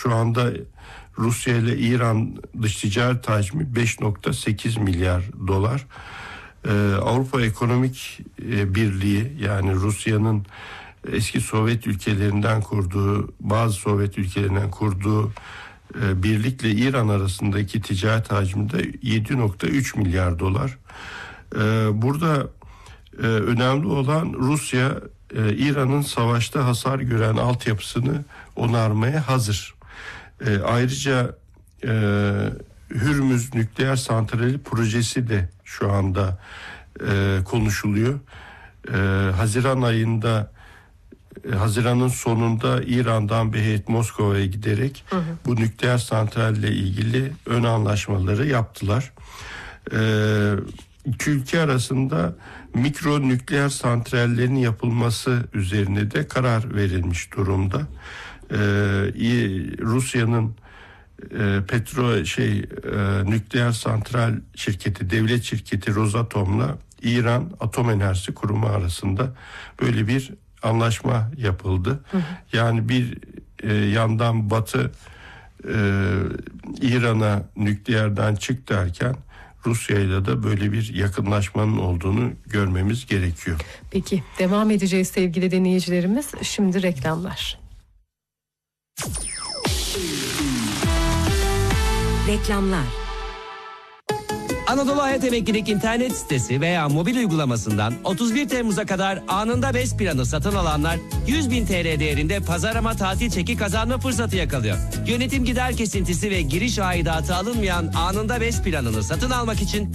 Şu anda Rusya ile İran dış ticaret hacmi 5.8 milyar dolar. Avrupa Ekonomik Birliği, yani Rusya'nın eski Sovyet ülkelerinden kurduğu, bazı Sovyet ülkelerinden kurduğu birlikle İran arasındaki ticaret hacmi de 7.3 milyar dolar. Burada önemli olan Rusya, İran'ın savaşta hasar gören altyapısını onarmaya hazır. Ayrıca Hürmüz nükleer santrali projesi de şu anda konuşuluyor. Haziran'ın sonunda İran'dan bir heyet Moskova'ya giderek bu nükleer santralle ilgili ön anlaşmaları yaptılar. İki ülke arasında mikro nükleer santrallerin yapılması üzerine de karar verilmiş durumda. Rusya'nın nükleer santral şirketi, devlet şirketi Rosatom'la İran Atom Enerjisi Kurumu arasında böyle bir anlaşma yapıldı. Yani bir yandan Batı İran'a nükleerden çık derken Rusya ile de böyle bir yakınlaşmanın olduğunu görmemiz gerekiyor. Peki, devam edeceğiz sevgili dinleyicilerimiz. Şimdi reklamlar. Reklamlar. Anadolu Hayat Emeklilik internet sitesi veya mobil uygulamasından 31 Temmuz'a kadar anında BES planı satın alanlar 100.000 TL değerinde pazarlama tatil çeki kazanma fırsatı yakalıyor. Yönetim gider kesintisi ve giriş aidatı alınmayan anında BES planını satın almak için